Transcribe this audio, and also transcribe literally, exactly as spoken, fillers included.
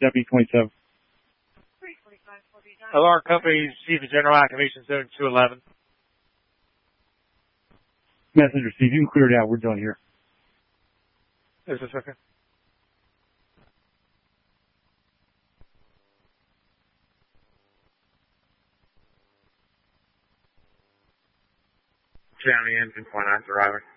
Deputy twenty-seven. Alarm Company, Chief of General Activation Zone two eleven. Messenger, Steve, you can clear it out. We're done here. Is this okay? County engine point nine, driver.